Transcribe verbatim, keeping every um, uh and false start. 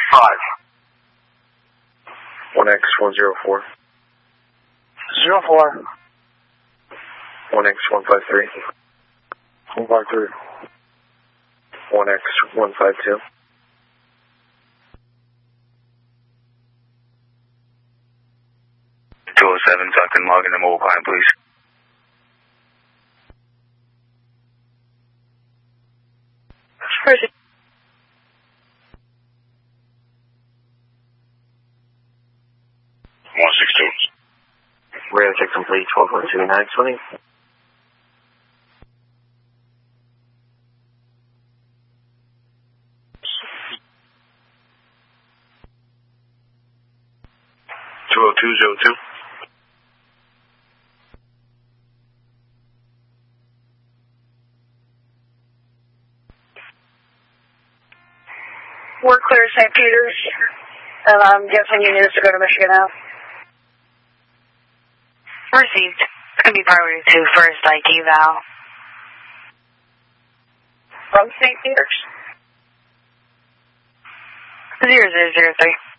five. one X one zero four. Zero four. one X one five three. One five three. one X one five two. two oh seven, tucked and log in the mobile client, please. Present. one six two. Radio check complete, twelve one two nine twenty. two oh two zero two. We're clear Saint Peter's, and I'm guessing you need us to go to Michigan now. Received. It's going to be priority two, first I T Val. From Saint Peter's? zero zero zero three.